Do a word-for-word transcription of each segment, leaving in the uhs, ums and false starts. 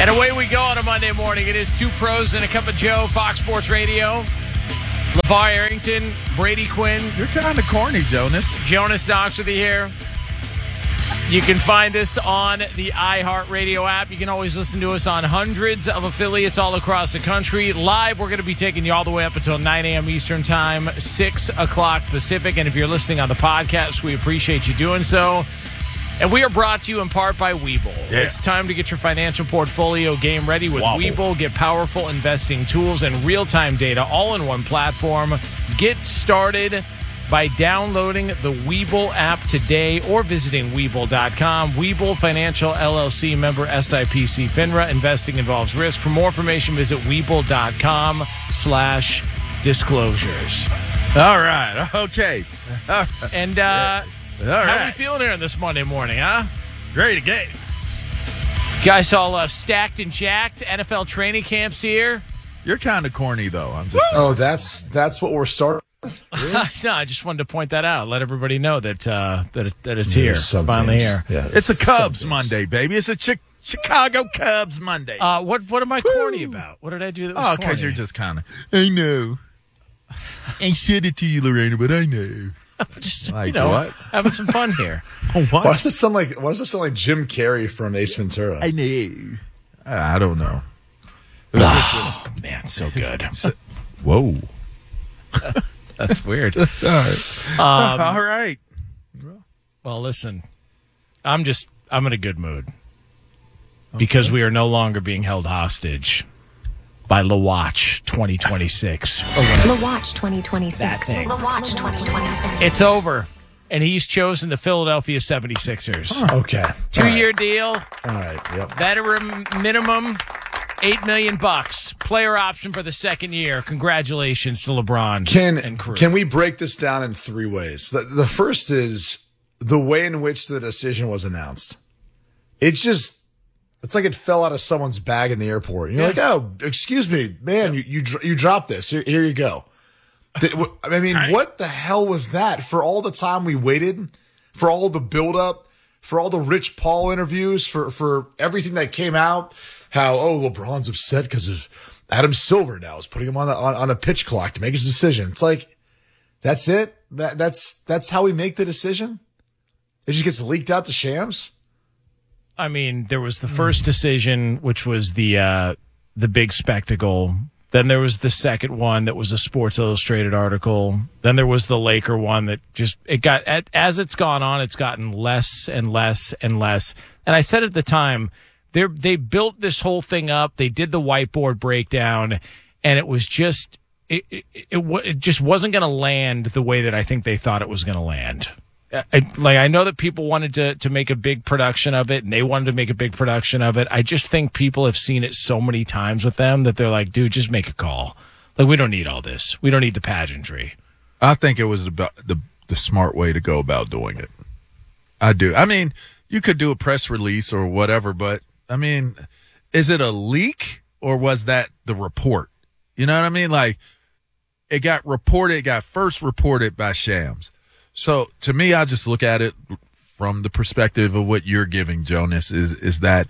And away we go on a Monday morning. It is Two Pros and a Cup of Joe, Fox Sports Radio. LeVar Arrington, Brady Quinn. You're kind of corny, Jonas. Jonas Knox with you here. You can find us on the iHeartRadio app. You can always listen to us on hundreds of affiliates all across the country. Live, we're going to be taking you all the way up until nine a.m. Eastern Time, six o'clock Pacific. And if you're listening on the podcast, we appreciate you doing so. And we are brought to you in part by Webull. Yeah. It's time to get your financial portfolio game ready with Wobble. Webull. Get powerful investing tools and real-time data all in one platform. Get started by downloading the Webull app today or visiting Webull dot com. Webull Financial L L C, member S I P C FINRA. Investing involves risk. For more information, visit Webull dot com slash disclosures. All right. Okay. All right. And, uh... All right. How are we feeling here this Monday morning, huh? Ready to get. Guys all uh, stacked and jacked. N F L training camps here. You're kind of corny, though. I'm just. Oh, that's that's what we're starting. Really? No, I just wanted to point that out. Let everybody know that uh, that it, that it's here. It's finally here. Yeah, it's, it's a Cubs Monday, baby. It's a Chi- Chicago Cubs Monday. Uh, what what am I Woo! corny about? What did I do that was Oh, because you're just kind of. I know. Ain't said it to you, Lorena, but I know. Just, like you know, what? Having some fun here. What? Why does this sound like? Why does this sound like Jim Carrey from Ace Ventura? I know. I don't know. Oh, man, so good. So, whoa, that's weird. All right. Um, All right. Well, listen, I'm just I'm in a good mood okay. because we are no longer being held hostage by La Watch twenty twenty-six. La Watch twenty twenty-six. La Watch twenty twenty-six. It's over, and he's chosen the Philadelphia seventy-sixers. Oh, okay. Two-year right. deal. All right. Yep. Veteran minimum, eight million bucks. Player option for the second year. Congratulations to LeBron can, and crew. Can we break this down in three ways? The, the first is the way in which the decision was announced. It's just... It's like it fell out of someone's bag in the airport. And you're yeah. like, oh, excuse me, man, yeah. you, you you dropped this. Here, here you go. The, I mean, right. what the hell was that? For all the time we waited, for all the buildup, for all the Rich Paul interviews, for, for everything that came out, how, oh, LeBron's upset because of Adam Silver now is putting him on, the, on on a pitch clock to make his decision. It's like, that's it? That That's that's how we make the decision? It just gets leaked out to Shams? I mean, there was the first decision, which was the uh, the big spectacle. Then there was the second one that was a Sports Illustrated article. Then there was the Laker one that just it got as it's gone on, it's gotten less and less and less. And I said at the time, they they built this whole thing up. They did the whiteboard breakdown, and it was just it it, it, it just wasn't going to land the way that I think they thought it was going to land. I, like I know that people wanted to to make a big production of it, and they wanted to make a big production of it. I just think people have seen it so many times with them that they're like, dude, just make a call. Like, we don't need all this. We don't need the pageantry. I think it was the the, the smart way to go about doing it. I do. I mean, you could do a press release or whatever, but I mean, is it a leak or was that the report? You know what I mean? Like, it got reported, it got first reported by Shams. So to me, I just look at it from the perspective of what you're giving, Jonas, is is that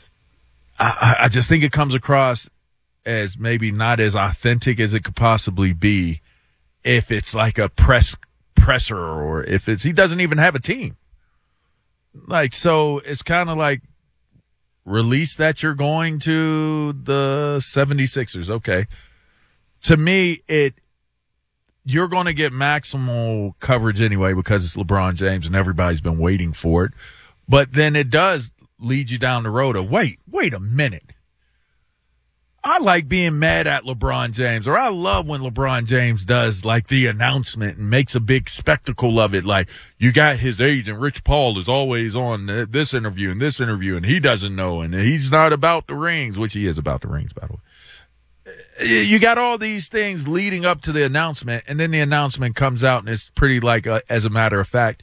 I, I just think it comes across as maybe not as authentic as it could possibly be if it's like a press presser or if it's he doesn't even have a team. Like, so it's kind of like release that you're going to the seventy-sixers. Okay. To me, it you're going to get maximal coverage anyway because it's LeBron James and everybody's been waiting for it. But then it does lead you down the road of, wait, wait a minute. I like being mad at LeBron James, or I love when LeBron James does like the announcement and makes a big spectacle of it. Like, you got his agent, Rich Paul, is always on this interview and this interview, and he doesn't know, and he's not about the rings, which he is about the rings, by the way. You got all these things leading up to the announcement, and then the announcement comes out, and it's pretty like, a, as a matter of fact,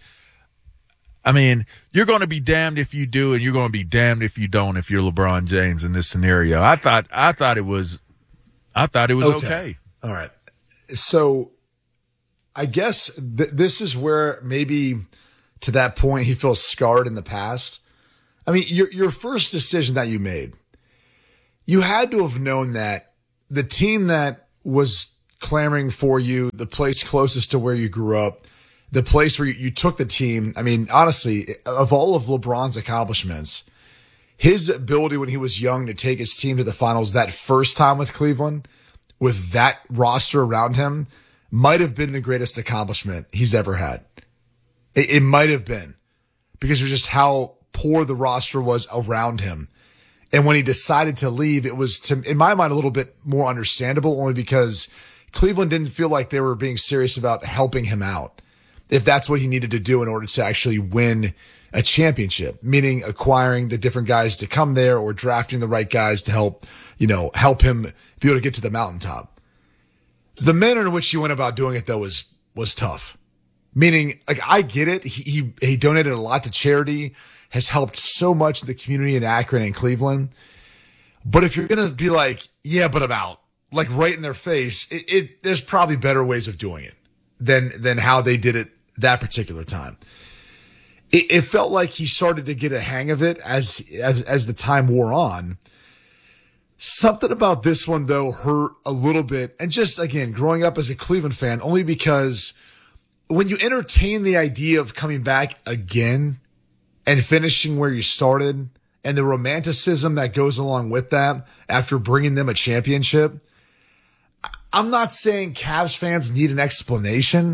I mean, you're going to be damned if you do, and you're going to be damned if you don't. If you're LeBron James in this scenario, I thought, I thought it was, I thought it was okay. okay. All right. So, I guess th- this is where maybe to that point he feels scarred in the past. I mean, your your first decision that you made, you had to have known that the team that was clamoring for you, the place closest to where you grew up, the place where you, you took the team. I mean, honestly, of all of LeBron's accomplishments, his ability when he was young to take his team to the finals that first time with Cleveland, with that roster around him, might have been the greatest accomplishment he's ever had. It, it might have been because of just how poor the roster was around him. And when he decided to leave, it was, to, in my mind, a little bit more understandable, only because Cleveland didn't feel like they were being serious about helping him out, if that's what he needed to do in order to actually win a championship, meaning acquiring the different guys to come there or drafting the right guys to help, you know, help him be able to get to the mountaintop. The manner in which he went about doing it, though, was, was tough. Meaning, like, I get it. He, he, he donated a lot to charity, has helped so much in the community in Akron and Cleveland. But if you're going to be like, yeah, but I'm out, like right in their face, it, it, there's probably better ways of doing it than, than how they did it that particular time. It, it felt like he started to get a hang of it as, as, as the time wore on. Something about this one, though, hurt a little bit. And just, again, growing up as a Cleveland fan, only because when you entertain the idea of coming back again and finishing where you started and the romanticism that goes along with that after bringing them a championship, I'm not saying Cavs fans need an explanation,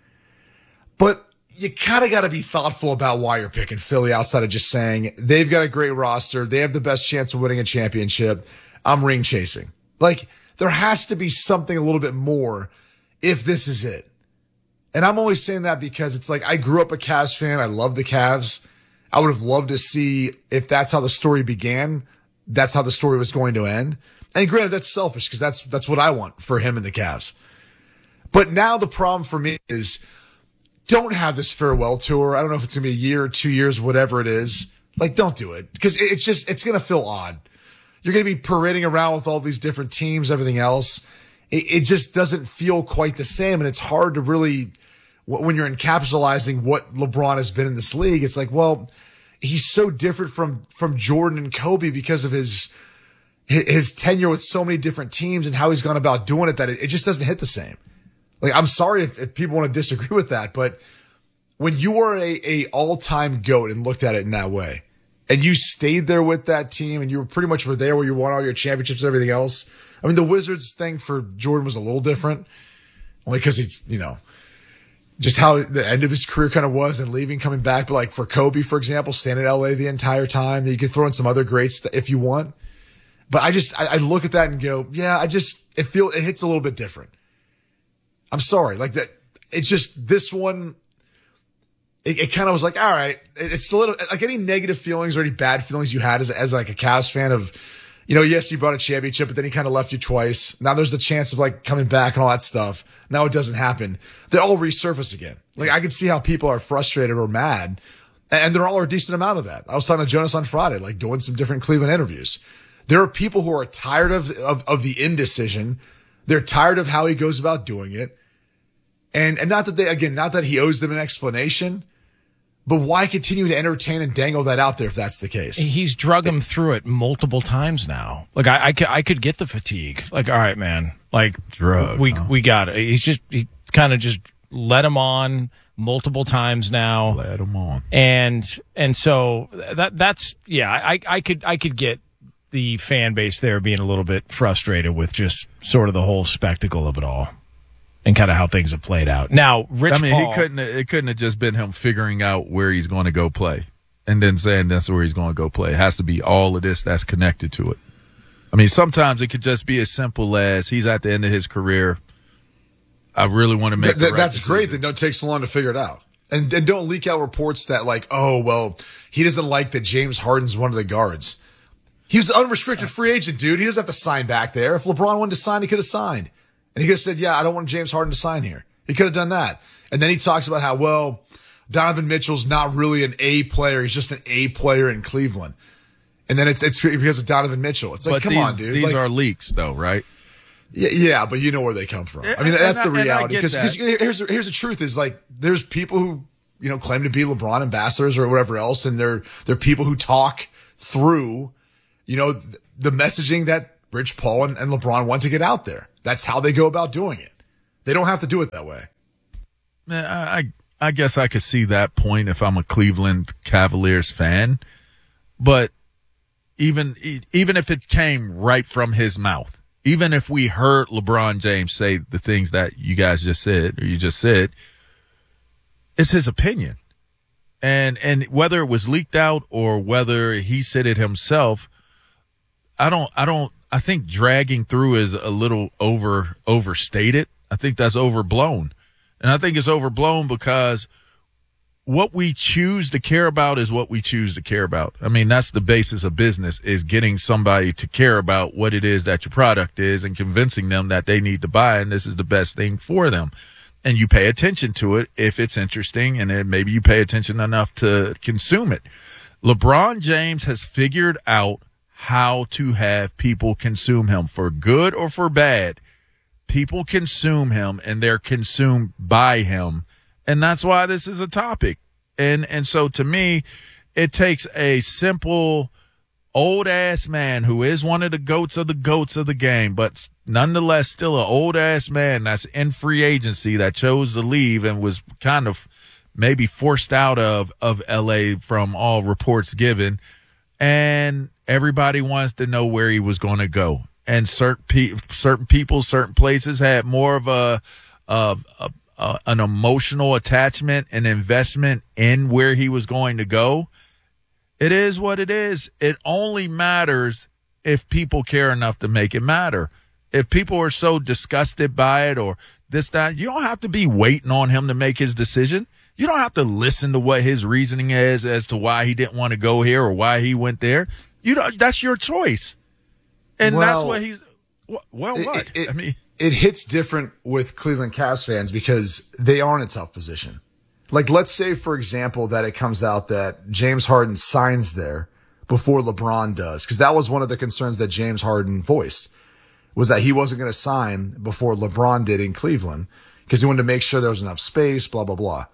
but you kind of got to be thoughtful about why you're picking Philly outside of just saying they've got a great roster. They have the best chance of winning a championship. I'm ring chasing. Like, there has to be something a little bit more if this is it. And I'm always saying that because it's like, I grew up a Cavs fan. I love the Cavs. I would have loved to see if that's how the story began, that's how the story was going to end. And granted, that's selfish because that's, that's what I want for him and the Cavs. But now the problem for me is don't have this farewell tour. I don't know if it's going to be a year or two years, whatever it is. Like, don't do it because it's just, it's going to feel odd. You're going to be parading around with all these different teams, everything else. It, it just doesn't feel quite the same. And it's hard to really, when you're encapsulating what LeBron has been in this league, it's like, well, he's so different from, from Jordan and Kobe because of his, his tenure with so many different teams and how he's gone about doing it that it, it just doesn't hit the same. Like, I'm sorry if, if people want to disagree with that, but when you are a, a all-time GOAT and looked at it in that way, and you stayed there with that team and you were pretty much were there where you won all your championships and everything else. I mean, the Wizards thing for Jordan was a little different, only because he's, you know, just how the end of his career kind of was and leaving, coming back. But like for Kobe, for example, staying in L A the entire time, you could throw in some other greats if you want. But I just, I, I look at that and go, yeah, I just, it feel, it hits a little bit different. I'm sorry. Like that. It's just this one. It, it kind of was like, all right, it's a little like any negative feelings or any bad feelings you had as, as like a Cavs fan of, you know, yes, he brought a championship, but then he kind of left you twice. Now there's the chance of like coming back and all that stuff. Now it doesn't happen. They all resurface again. Like I can see how people are frustrated or mad, and there are a decent amount of that. I was talking to Jonas on Friday, like doing some different Cleveland interviews. There are people who are tired of, of, of the indecision. They're tired of how he goes about doing it. And, and not that they, again, not that he owes them an explanation, but why continue to entertain and dangle that out there if that's the case? He's drug him through it multiple times now. Like I, I, could, I could get the fatigue. Like, all right, man. Like, drug. We huh? we got it. He's just he kind of just let him on multiple times now. Let him on. And and so that that's yeah. I I could I could get the fan base there being a little bit frustrated with just sort of the whole spectacle of it all. And kind of how things have played out. Now, Rich I mean, Paul, he couldn't. It couldn't have just been him figuring out where he's going to go play, and then saying that's where he's going to go play. It has to be all of this that's connected to it. I mean, sometimes it could just be as simple as he's at the end of his career. I really want to make. Th- th- the right that's decision. great. That don't take so long to figure it out, and and don't leak out reports that like, oh well, he doesn't like that James Harden's one of the guards. He was an unrestricted free agent, dude. He doesn't have to sign back there. If LeBron wanted to sign, he could have signed. And he could have said, yeah, I don't want James Harden to sign here. He could have done that. And then he talks about how, well, Donovan Mitchell's not really an A player. He's just an A player in Cleveland. And then it's it's because of Donovan Mitchell. It's like, But come these, on, dude. These like, are leaks, though, right? yeah, yeah, but you know where they come from. I mean, And that's I- the and I reality. get Because that. here's, here's the truth is like, there's people who, you know, claim to be LeBron ambassadors or whatever else. And they're, they're people who talk through, you know, th- the messaging that Rich Paul and, and LeBron want to get out there. That's how they go about doing it. They don't have to do it that way. Man, I, I I guess I could see that point if I'm a Cleveland Cavaliers fan, but even even if it came right from his mouth, even if we heard LeBron James say the things that you guys just said or you just said, it's his opinion. And and whether it was leaked out or whether he said it himself, I don't I don't I think dragging through is a little over overstated. I think that's overblown. And I think it's overblown because what we choose to care about is what we choose to care about. I mean, that's the basis of business, is getting somebody to care about what it is that your product is and convincing them that they need to buy and this is the best thing for them. And you pay attention to it if it's interesting, and then maybe you pay attention enough to consume it. LeBron James has figured out how to have people consume him, for good or for bad. People consume him, and they're consumed by him. And that's why this is a topic. And and so to me, it takes a simple old-ass man who is one of the goats of the goats of the game, but nonetheless still an old-ass man that's in free agency that chose to leave and was kind of maybe forced out of, of L A from all reports given. And everybody wants to know where he was going to go. And certain pe- certain people, certain places had more of a, of a, a an emotional attachment and investment in where he was going to go. It is what it is. It only matters if people care enough to make it matter. If people are so disgusted by it or this, that, you don't have to be waiting on him to make his decision. You don't have to listen to what his reasoning is as to why he didn't want to go here or why he went there. You don't, that's your choice. And well, that's what he's, well, what? It, it, I mean, it hits different with Cleveland Cavs fans because they are in a tough position. Like, let's say, for example, that it comes out that James Harden signs there before LeBron does, because that was one of the concerns that James Harden voiced, was that he wasn't going to sign before LeBron did in Cleveland because he wanted to make sure there was enough space, blah, blah, blah.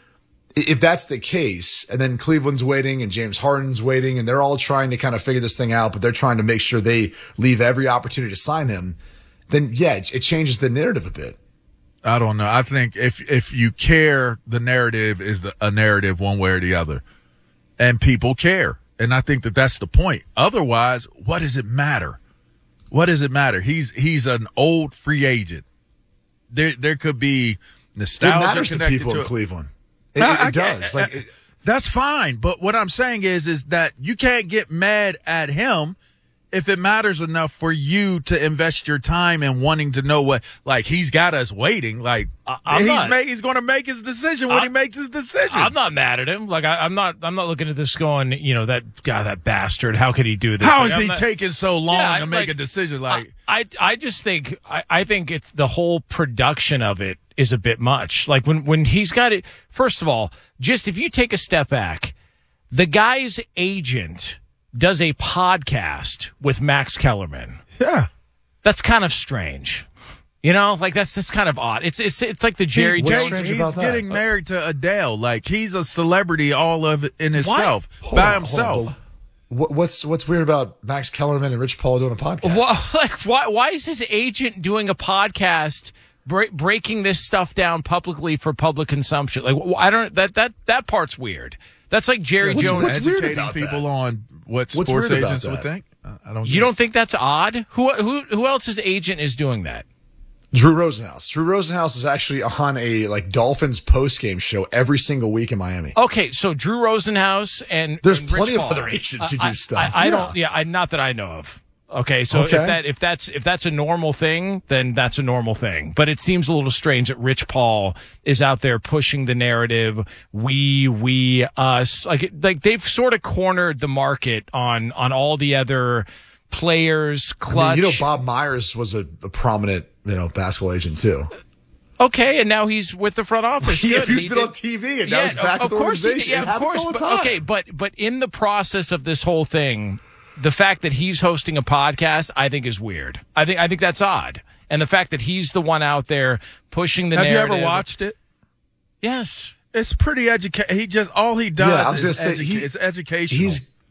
If that's the case, and then Cleveland's waiting and James Harden's waiting, and they're all trying to kind of figure this thing out, but they're trying to make sure they leave every opportunity to sign him, then, yeah, it changes the narrative a bit. I don't know. I think if if you care, the narrative is the, a narrative one way or the other. And people care. And I think that that's the point. Otherwise, what does it matter? What does it matter? He's he's an old free agent. There there could be nostalgia it matters to connected people to in it. Cleveland. It, I, it, I, it does. I, like I, it, That's fine. But what I'm saying is, is that you can't get mad at him if it matters enough for you to invest your time in wanting to know what, like, he's got us waiting. Like, I'm he's not, make, he's going to make his decision when I, he makes his decision. I'm not mad at him. Like, I, I'm not, I'm not looking at this going, you know, that guy, that bastard. How could he do this? How like, is I'm he not, taking so long yeah, to make like, a decision? Like, I, I, I just think, I, I think it's the whole production of it is a bit much. Like when, when he's got it, first of all, just if you take a step back, the guy's agent does a podcast with Max Kellerman. yeah. That's kind of strange. You know, like that's that's kind of odd. It's it's it's like the Jerry what's Jones. strange He's about that? getting married to Adele. Like, he's a celebrity all of it in himself, Hold by on, himself. hold on. What, what's what's weird about Max Kellerman and Rich Paul doing a podcast? Well, like why why is his agent doing a podcast bre- breaking this stuff down publicly for public consumption? Like I don't that that that part's weird. That's like Jerry What's- Jones. what's weird Educating about people that? on what What's sports weird about agents would that? think. Uh, I don't. You don't think that's odd? Who who who else's agent is doing that? Drew Rosenhaus. Drew Rosenhaus is actually on a like Dolphins post game show every single week in Miami. Okay, so Drew Rosenhaus and There's and Rich plenty of Paul. other agents who I- do stuff. I, I Yeah. don't. Yeah, I, not that I know of. Okay, so Okay. if that if that's if that's a normal thing, then that's a normal thing. But it seems a little strange that Rich Paul is out there pushing the narrative. We, we, us. Like like they've sort of cornered the market on on all the other players. I Clutch. mean, you know, Bob Myers was a, a prominent, you know, basketball agent too. Okay, and now he's with the front office. Yeah, Good. he's He been did- on T V and now he's back of with the course he did. organization. Yeah, It of happens course. all the but- time. Okay, but but in the process of this whole thing, the fact that he's hosting a podcast, I think, is weird. I think I think that's odd, and the fact that he's the one out there pushing the Have narrative. you ever watched it? Yes. It's pretty educated. He just all he does Yeah, I was is gonna say, educa- he- it's educational. He's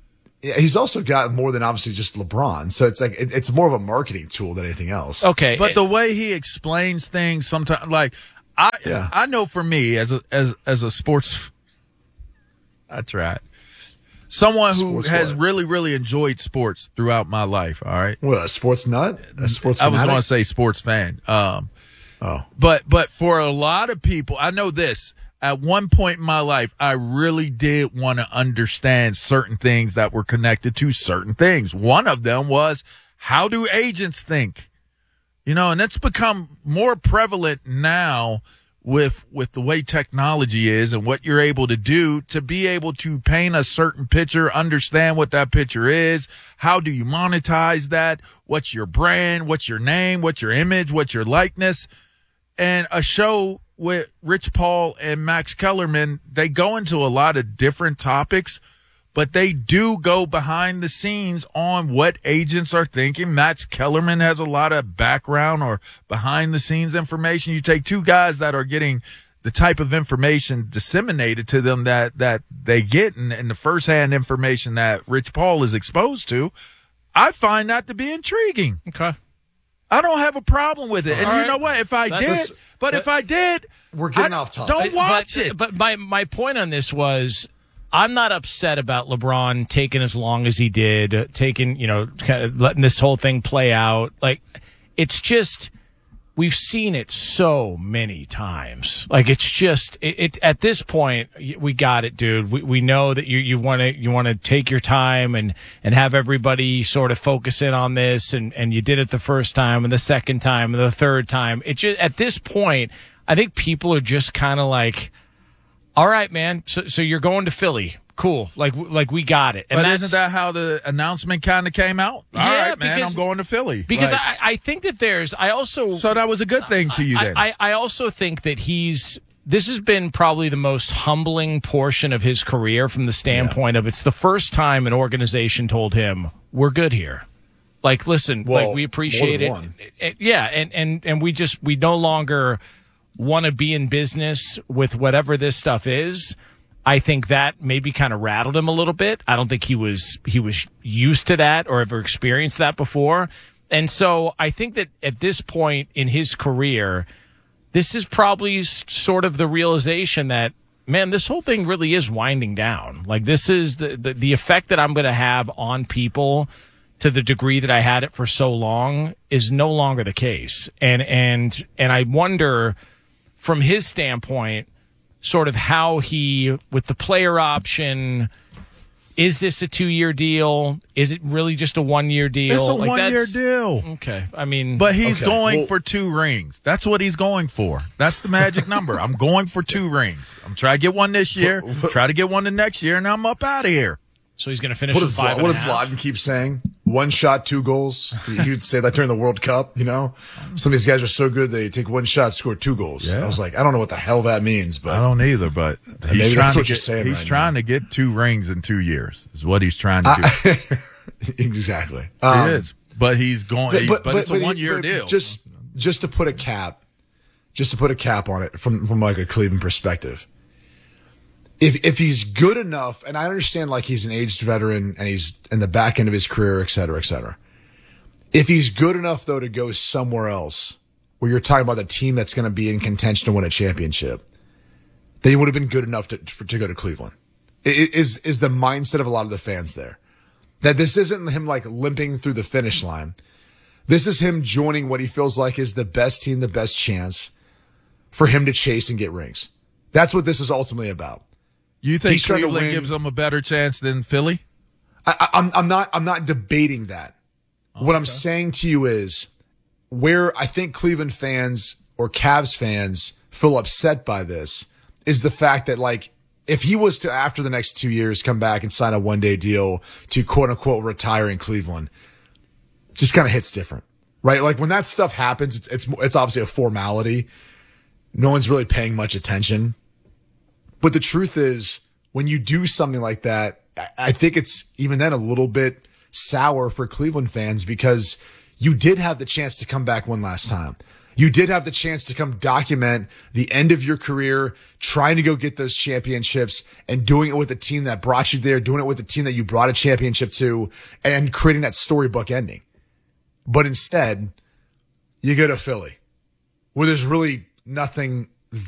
he's also got more than obviously just LeBron. So it's like, it, it's more of a marketing tool than anything else. Okay. But the way he explains things sometimes, like, I, Yeah. I know for me as a, as, as a sports, I tried. Someone who Sports has what? really, really enjoyed sports throughout my life. All right. Well, a sports nut? A sports I was fanatic? going to say sports fan. Um, Oh. But but for a lot of people, I know this. At one point in my life, I really did want to understand certain things that were connected to certain things. One of them was, how do agents think? You know, and it's become more prevalent now with with the way technology is and what you're able to do to be able to paint a certain picture, understand what that picture is. How do you monetize that? What's your brand? What's your name? What's your image? What's your likeness? And a show with Rich Paul and Max Kellerman, they go into a lot of different topics, but they do go behind the scenes on what agents are thinking. Max Kellerman has a lot of background or behind the scenes information. You take two guys that are getting the type of information disseminated to them that, that they get and, and the firsthand information that Rich Paul is exposed to. I find that to be intriguing. Okay. I don't have a problem with it. And All you right. know what? If I That's- did, but but- if I did, We're getting I off topic. Don't watch but, it. But my, my point on this was, I'm not upset about LeBron taking as long as he did, taking, you know, kind of letting this whole thing play out. Like, it's just, we've seen it so many times. Like, it's just, it, it at this point, we got it, dude. We we know that you you want to you want to take your time and and have everybody sort of focus in on this, and and you did it the first time and the second time and the third time. It just, at this point, I think people are just kind of like, all right, man. So so you're going to Philly. Cool. Like like we got it. And But that's, isn't that how the announcement kind of came out? All Yeah, right, man, because- I'm going to Philly. because Like, I, I think that there's I also so that was a good thing to you then. I, I, I also think that he's this has been probably the most humbling portion of his career from the standpoint of it's the first time an organization told him, we're good here. Like, listen, Well, like we appreciate more it. than one. It- it- Yeah, and, and, and we just we no longer want to be in business with whatever this stuff is. I think that maybe kind of rattled him a little bit. I don't think he was he was used to that or ever experienced that before. And so I think that at this point in his career, this is probably s- sort of the realization that, man, this whole thing really is winding down. Like, this is the, the, the effect that I'm going to have on people to the degree that I had it for so long is no longer the case. And, and, and I wonder from his standpoint, sort of how he, with the player option, is this a two-year deal? Is it really just a one-year deal? it's a Like, one-year that's- deal. Okay. I mean, But he's Okay, going well- for two rings. That's what he's going for. That's the magic number. I'm going for two rings. I'm trying to get one this year, try to get one the next year, and I'm up out of here. so he's going to finish What with does, five what and does a half. Lawton keep saying? One shot, two goals. He he would say that during the World Cup, you know? Some of these guys are so good, they take one shot, score two goals. Yeah. I was like, I don't know what the hell that means, I but don't either, but he's maybe trying that's to what you're get, saying he's right trying now. to get two rings in two years is what he's trying to do. exactly. Um, he is. But he's going, but, but, it's a but- one year but deal. Just, just to put a cap, just to put a cap on it from, from like a Cleveland perspective. If, if he's good enough, and I understand like he's an aged veteran and he's in the back end of his career, et cetera, et cetera. If he's good enough though to go somewhere else where you're talking about a team that's going to be in contention to win a championship, then he would have been good enough to, for, to go to Cleveland. It is, is the mindset of a lot of the fans there. That this isn't him like limping through the finish line. This is him joining what he feels like is the best team, the best chance for him to chase and get rings. That's what this is ultimately about. You think he's trying to Cleveland win- gives them a better chance than Philly? I, I, I'm, I'm not, I'm not debating that. What I'm saying to you is where I think Cleveland fans or Cavs fans feel upset by this is the fact that like, if he was to, after the next two years, come back and sign a one day deal to quote unquote retire in Cleveland, just kind of hits different, right? Like when that stuff happens, it's, it's, it's obviously a formality. No one's really paying much attention. But the truth is when you do something like that, I- I think it's even then a little bit sour for Cleveland fans because you did have the chance to come back one last time. You did have the chance to come document the end of your career, trying to go get those championships and doing it with the team that brought you there, doing it with the team that you brought a championship to, and creating that storybook ending. But instead, you go to Philly, where there's really nothing